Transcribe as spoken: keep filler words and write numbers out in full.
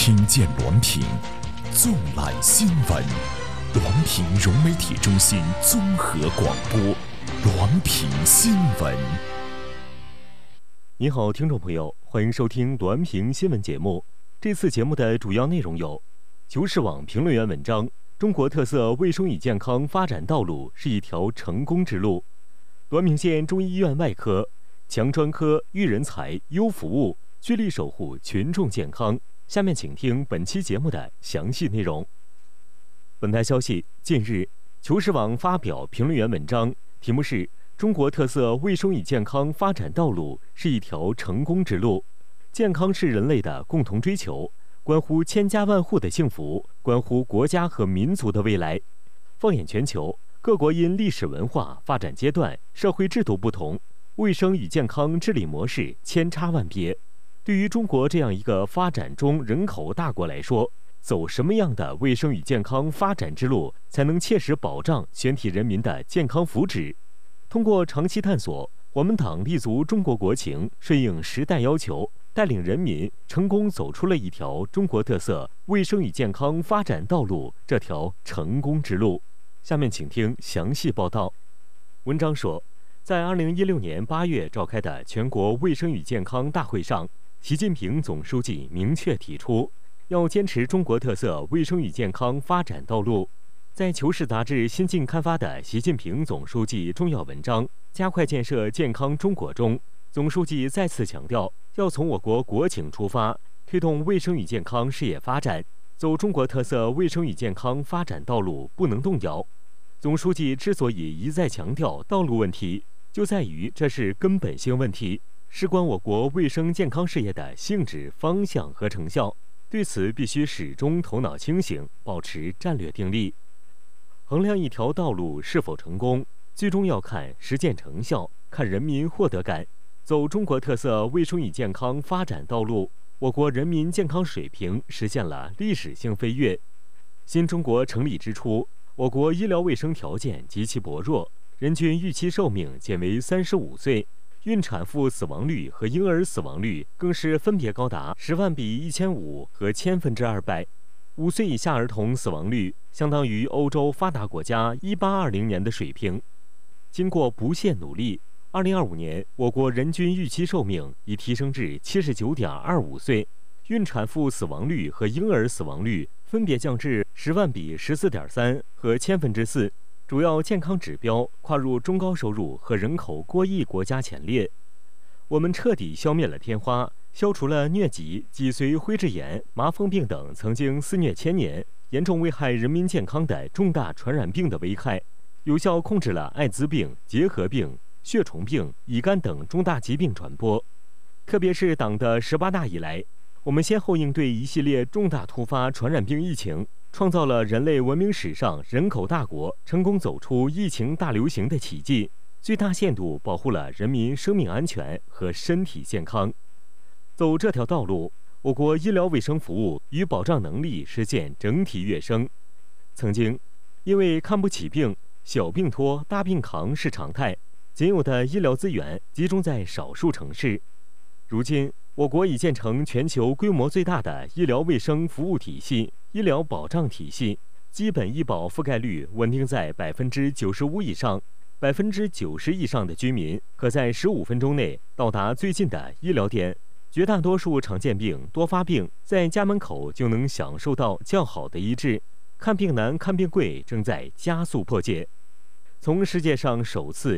听见滦平，纵览新闻。滦平融媒体中心综合广播，滦平新闻。 你好，听众朋友，欢迎收听滦平新闻节目。这次节目的主要内容有：求是网评论员文章，中国特色卫生与健康发展道路是一条成功之路；滦平县中医院外科，强专科、育人才、优服务，聚力守护群众健康。下面请听本期节目的详细内容。本台消息，近日，求是网发表评论员文章，题目是《中国特色卫生与健康发展道路是一条成功之路》。健康是人类的共同追求，关乎千家万户的幸福，关乎国家和民族的未来。放眼全球，各国因历史文化、发展阶段、社会制度不同，卫生与健康治理模式千差万别。对于中国这样一个发展中人口大国来说，走什么样的卫生与健康发展之路，才能切实保障全体人民的健康福祉？通过长期探索，我们党立足中国国情，顺应时代要求，带领人民成功走出了一条中国特色卫生与健康发展道路这条成功之路。下面请听详细报道。文章说，在二零一六年八月召开的全国卫生与健康大会上，习近平总书记明确提出，要坚持中国特色卫生与健康发展道路。在《求是》杂志新近刊发的习近平总书记重要文章《加快建设健康中国》中，总书记再次强调，要从我国国情出发，推动卫生与健康事业发展，走中国特色卫生与健康发展道路不能动摇。总书记之所以一再强调道路问题，就在于这是根本性问题，事关我国卫生健康事业的性质、方向和成效，对此必须始终头脑清醒，保持战略定力。衡量一条道路是否成功，最终要看实践成效，看人民获得感。走中国特色卫生与健康发展道路，我国人民健康水平实现了历史性飞跃。新中国成立之初，我国医疗卫生条件极其薄弱，人均预期寿命仅为三十五岁。孕产妇死亡率和婴儿死亡率更是分别高达十万比一千五和千分之二百。五岁以下儿童死亡率相当于欧洲发达国家一八二零年的水平。经过不懈努力，二零二五年我国人均预期寿命已提升至七十九点二五岁，孕产妇死亡率和婴儿死亡率分别降至十万比十四点三和千分之四。主要健康指标跨入中高收入和人口过亿国家前列。我们彻底消灭了天花，消除了疟疾、脊髓灰质炎、麻风病等曾经肆虐千年、严重危害人民健康的重大传染病的危害，有效控制了艾滋病、结核病、血虫病、乙肝等重大疾病传播。特别是党的十八大以来，我们先后应对一系列重大突发传染病疫情，创造了人类文明史上人口大国成功走出疫情大流行的奇迹，最大限度保护了人民生命安全和身体健康。走这条道路，我国医疗卫生服务与保障能力实现整体跃升。曾经，因为看不起病，小病拖大病扛是常态，仅有的医疗资源集中在少数城市。如今，我国已建成全球规模最大的医疗卫生服务体系、医疗保障体系，基本医保覆盖率稳定在百分之九十五以上，百分之九十以上的居民可在十五分钟内到达最近的医疗点。绝大多数常见病、多发病在家门口就能享受到较好的医治，看病难、看病贵正在加速破解。从世界上首次